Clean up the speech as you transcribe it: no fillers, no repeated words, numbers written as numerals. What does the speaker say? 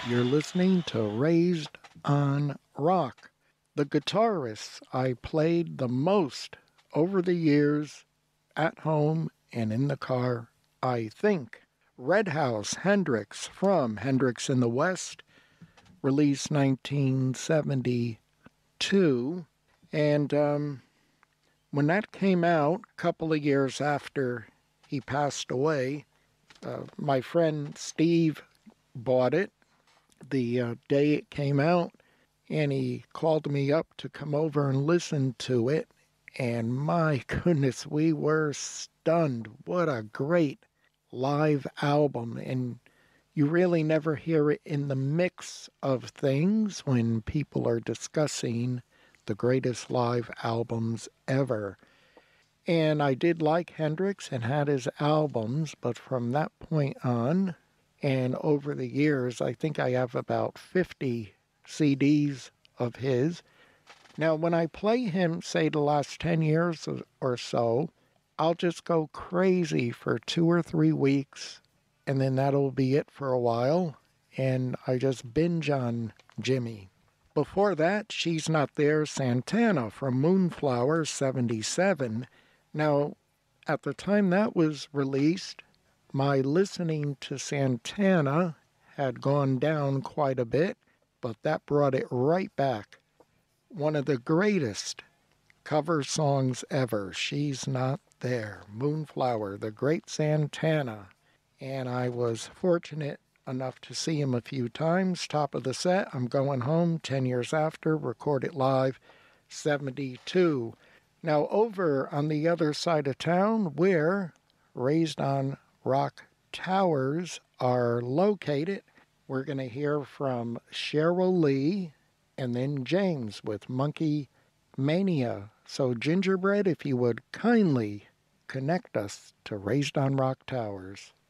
You're listening to Raised on Rock. The guitarists I played the most over the years at home and in the car, I think. Red House Hendrix from Hendrix in the West, released 1972. And when that came out, a couple of years after he passed away, my friend Steve bought it the day it came out, and he called me up to come over and listen to it. And my goodness, we were stunned. What a great live album. And you really never hear it in the mix of things when people are discussing the greatest live albums ever. And I did like Hendrix and had his albums, but from that point on, and over the years, I think I have about 50 CDs of his. Now, when I play him, say the last 10 years or so, I'll just go crazy for 2 or 3 weeks, and then that'll be it for a while, and I just binge on Jimmy. Before that, She's Not There, Santana from Moonflower 77. Now, at the time that was released, my listening to Santana had gone down quite a bit, but that brought it right back. One of the greatest cover songs ever, She's Not There, Moonflower, the great Santana. And I was fortunate enough to see him a few times. Top of the set, I'm Going Home, 10 years after, recorded live, 72. Now over on the other side of town, where Raised on Rock Towers are located, we're going to hear from Cheryl Lee and then James with Monkey Mania. So Gingerbread, if you would kindly connect us to Raised on Rock Towers.